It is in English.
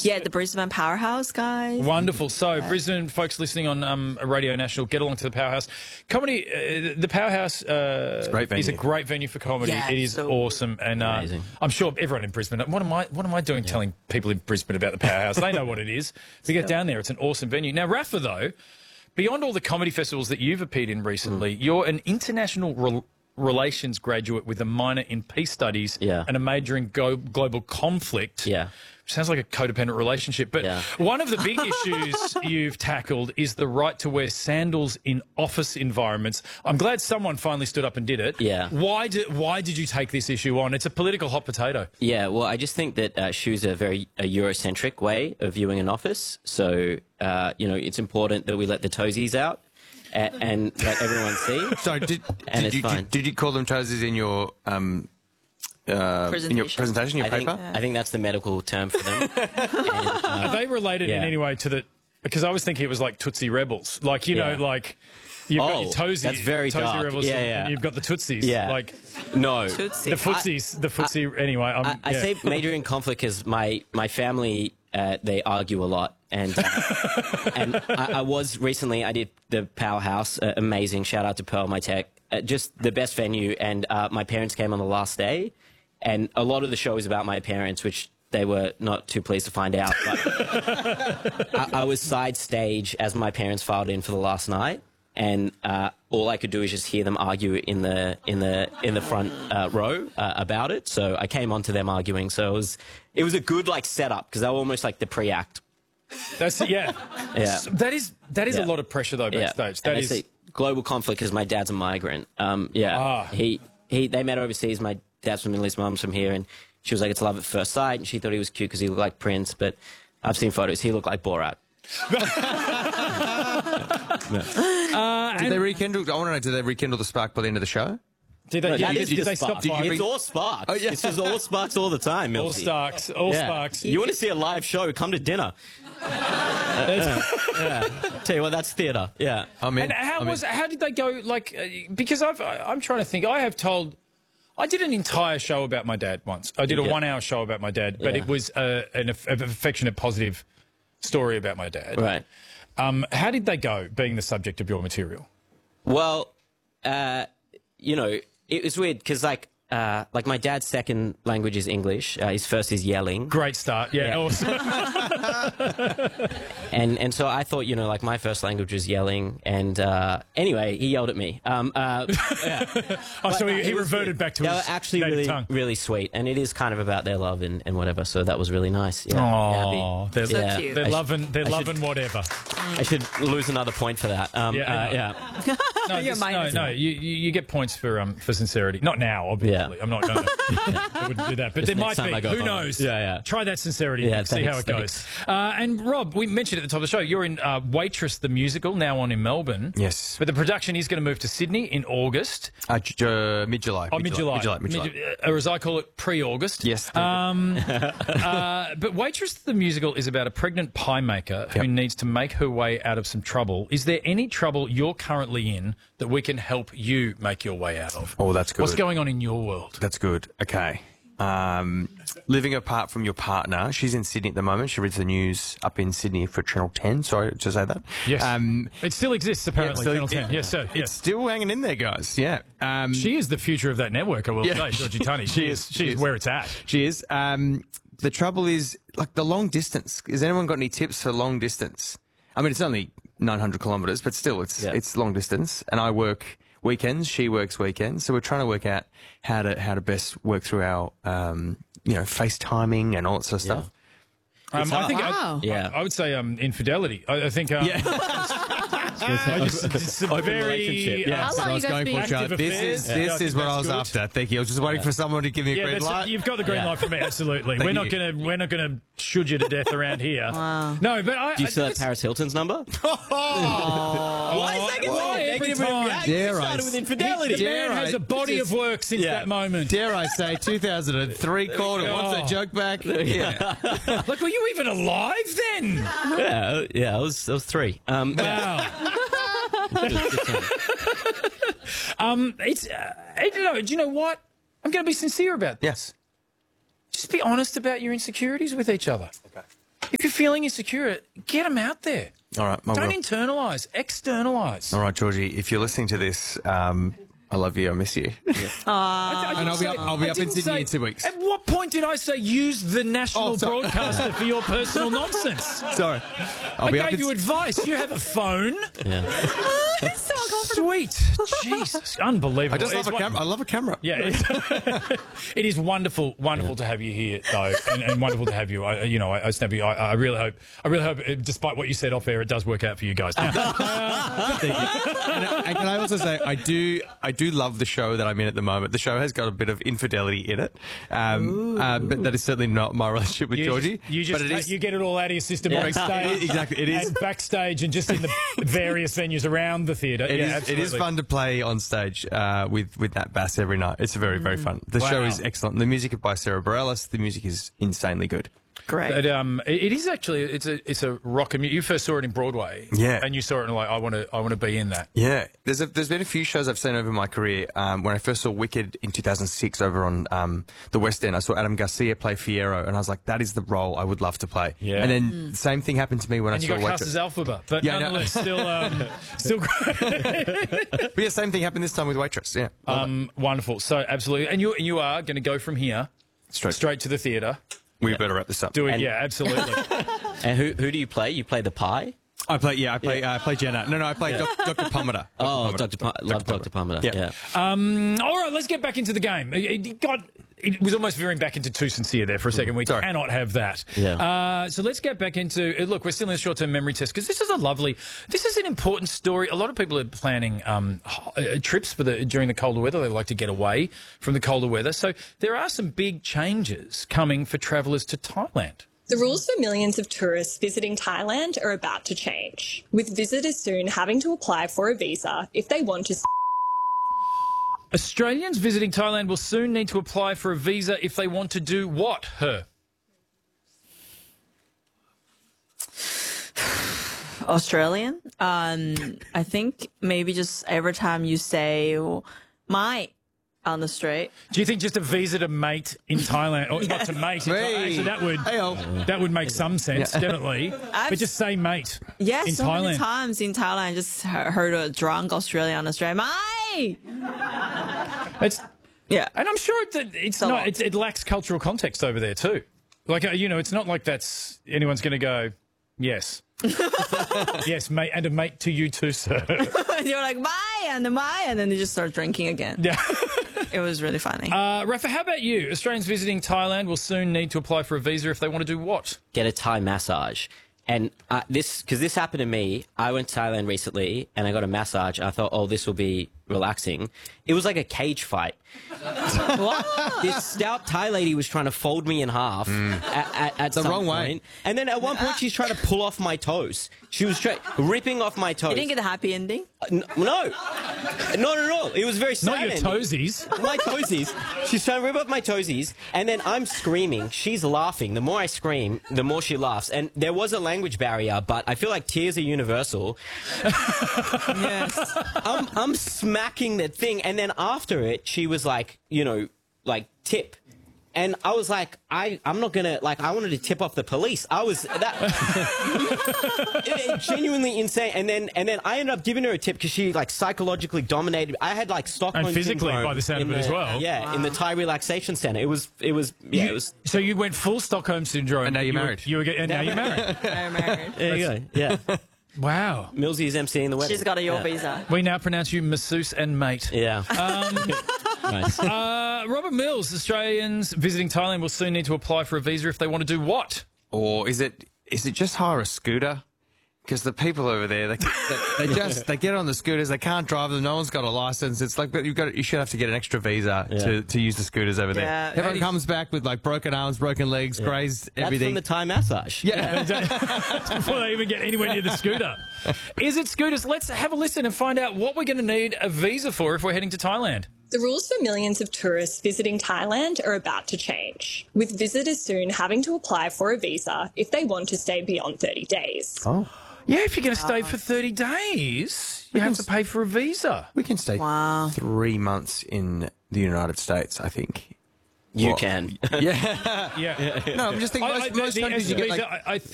Yeah, the Brisbane Powerhouse, guys. Wonderful. So, Brisbane folks listening on Radio National, get along to the Powerhouse. Comedy, the Powerhouse it's a great venue. is a great venue for comedy. Yeah, it is so awesome. And amazing. I'm sure everyone in Brisbane, what am I doing telling people in Brisbane about the Powerhouse? They know what it is. To get down there, it's an awesome venue. Now, Rafa, though, beyond all the comedy festivals that you've appeared in recently, you're an international relations graduate with a minor in peace studies and a major in global conflict. Yeah. Sounds like a codependent relationship. But one of the big issues you've tackled is the right to wear sandals in office environments. I'm glad someone finally stood up and did it. Yeah. Why did you take this issue on? It's a political hot potato. Yeah, well, I just think that shoes are a very Eurocentric way of viewing an office. So, it's important that we let the toesies out and let everyone see. So did you call them toesies in your presentation, your paper? I think that's the medical term for them. Are they related in any way to the... Because I was thinking it was like Tootsie Rebels. Like, you know, like... You've got your Tootsie. That's very Tootsie dark. Rebels, and you've got the Tootsies. Yeah. Like, no. Tootsie. the footsies. The footsie, anyway. I say major in conflict because my family, they argue a lot. And I was recently, I did the Powerhouse, amazing. Shout out to Pearl, my tech. Just the best venue. And my parents came on the last day. And a lot of the show is about my parents, which they were not too pleased to find out. But I was side stage as my parents filed in for the last night. And all I could do is just hear them argue in the front row about it. So I came onto them arguing. So it was a good setup because they were almost like the pre-act. That's That is a lot of pressure though backstage. That is global conflict because my dad's a migrant. They met overseas. My dad's from Middle East, mum's from here, and she was like, it's love at first sight, and she thought he was cute because he looked like Prince. But I've seen photos; he looked like Borat. Did they rekindle? I want to know. Did they rekindle the spark by the end of the show? Did they? No, did they stop fighting? It's all sparks. Oh, yeah. It's just all sparks all the time, Milty. All sparks. You want to see a live show? Come to dinner. Tell you what, that's theatre. Yeah. And how did they go? Because I'm trying to think. I did an entire show about my dad once. I did a 1 hour show about my dad, but it was an affectionate, positive story about my dad. Right. How did they go, being the subject of your material? Well, it was weird because my dad's second language is English. His first is yelling. Great start. Yeah. Awesome. and so I thought, my first language was yelling. And anyway, he yelled at me. So he reverted back to his actually native tongue. really sweet. And it is kind of about their love and whatever. So that was really nice. Yeah. Oh, they're so cute. They're loving whatever. I should lose another point for that. No, you get points for sincerity. Not now, obviously. I'm not going to. I wouldn't do that. But there might be. Who knows? Yeah. Try that sincerity and see how it goes. And Rob, we mentioned at the top of the show, you're in Waitress the Musical, now on in Melbourne. Yes. But the production is going to move to Sydney in August. Mid-July. Mid-July. Or as I call it, pre-August. Yes. But Waitress the Musical is about a pregnant pie maker who needs to make her way out of some trouble. Is there any trouble you're currently in that we can help you make your way out of? Oh, that's good. What's going on in your world? That's good. Okay. Living apart from your partner. She's in Sydney at the moment. She reads the news up in Sydney for Channel 10. Sorry to say that. Yes. It still exists, apparently, Channel 10. Yes, sir. It's still hanging in there, guys. Yeah. She is the future of that network, I will say, Georgie Tunney. She is where it's at. She is. The trouble is, the long distance. Has anyone got any tips for long distance? I mean, it's only 900 kilometres, but still, it's long distance. And I work weekends. She works weekends. So we're trying to work out how to best work through our, FaceTiming and all that sort of stuff. I think I would say infidelity. I think it's a very How long you guys been active This is what I was after. Thank you. I was just waiting for someone to give me a green light. You've got the green light from me. Absolutely. We're not gonna shoot you to death around here. Wow. No, but do you still have Paris Hilton's number? Why is that every time? Dare I started with infidelity. The man has a body of work since that moment. Dare I say 2003 quarter? What's that joke back? Yeah. Were you even alive then? Yeah. I was 3. Wow. Do you know what? I'm going to be sincere about this. Yes. Just be honest about your insecurities with each other. Okay. If you're feeling insecure, get them out there. All right, Don't internalise, externalise. All right, Georgie, if you're listening to this, I love you. I miss you. And I'll be up in Sydney in 2 weeks. At what point did I say use the national broadcaster for your personal nonsense? Sorry. I gave you advice. You have a phone. It's so uncomfortable. Sweet. Jesus. Unbelievable. I just love a camera. I love a camera. Yeah, it is wonderful to have you here, though, and wonderful to have you. Snappy, I really hope, despite what you said off air, it does work out for you guys. Thank you. And can I also say, I do love the show that I'm in at the moment. The show has got a bit of infidelity in it, but that is certainly not my relationship with Georgie. You get it all out of your system backstage. Exactly, it is. And backstage and just in the various venues around the theatre. It is fun to play on stage with that bass every night. It's very, very fun. The show is excellent. The music is by Sarah Bareilles. The music is insanely good. Great. But, it is actually it's a rock. You first saw it in Broadway, and you saw it and like I want to be in that. Yeah, there's been a few shows I've seen over my career. When I first saw Wicked in 2006 over on the West End, I saw Adam Garcia play Fiyero, and I was like, that is the role I would love to play. Yeah. And then the same thing happened to me when I saw Waitress. And you got cast as Elphaba, but nonetheless, still great. But yeah, same thing happened this time with Waitress. Yeah, wonderful. So absolutely, and you are going to go from here straight to the theatre. We better wrap this up. Absolutely. And who do you play? You play the pie? I play Jenna. No, I play Dr. Pomatter. Dr. Pomatter. Yeah. All right, let's get back into the game. It was almost veering back into too sincere there for a second. We cannot have that. Yeah. So let's get back into look. We're still in a short-term memory test because this is an important story. A lot of people are planning trips during the colder weather. They like to get away from the colder weather. So there are some big changes coming for travellers to Thailand. The rules for millions of tourists visiting Thailand are about to change, with visitors soon having to apply for a visa if they want to. Australians visiting Thailand will soon need to apply for a visa if they want to do what, Australian? I think maybe just every time you say "my" on the street. Do you think just a visa to mate in Thailand, or not to mate? Actually, that would make some sense, definitely. But just say mate. Yes, in so Thailand. Many times in Thailand, I just heard a drunk Australian on the street. "My." And I'm sure it lacks cultural context over there too. Like it's not like anyone's going to go, yes. Yes, mate, and a mate to you too, sir. And you're like, "My," and then they just start drinking again. Yeah. It was really funny. Rafa, how about you? Australians visiting Thailand will soon need to apply for a visa if they want to do what? Get a Thai massage. And because this happened to me, I went to Thailand recently and I got a massage. I thought, this will be relaxing. It was like a cage fight. This stout Thai lady was trying to fold me in half at the wrong way. And then at one point, she's trying to pull off my toes. She was ripping off my toes. You didn't get a happy ending? No, not at all. It was very sad. Not your toesies. My toesies. She's trying to rip off my toesies, and then I'm screaming. She's laughing. The more I scream, the more she laughs. And there was a language barrier, but I feel like tears are universal. Yes. I'm smacking that thing, and then after it, she was like, tip. And I was like, I'm not gonna, I wanted to tip off the police. Genuinely insane. And then I ended up giving her a tip because she psychologically dominated. I had Stockholm and physically syndrome by the sound of it as well. Yeah, wow. In the Thai relaxation center. It was. So you went full Stockholm syndrome. And now you're married. Now you're married. I'm married. There you go. Yeah. Wow. Millsy is emceeing the wedding. She's got your visa. We now pronounce you masseuse and mate. Yeah. Nice. Robert Mills, Australians visiting Thailand will soon need to apply for a visa if they want to do what? Or is it just hire a scooter? Because the people over there, they get on the scooters, they can't drive them, no one's got a license. It's like you should have to get an extra visa to use the scooters over there. Everyone comes back with broken arms, broken legs, grazed, everything. That's from the Thai massage. Yeah. Before they even get anywhere near the scooter. Is it scooters? Let's have a listen and find out what we're going to need a visa for if we're heading to Thailand. The rules for millions of tourists visiting Thailand are about to change, with visitors soon having to apply for a visa if they want to stay beyond 30 days. Oh. Yeah, if you're going to stay for 30 days, you have to pay for a visa. We can stay 3 months in the United States, I think. You can. Yeah. Yeah. No, I'm just thinking most countries you get I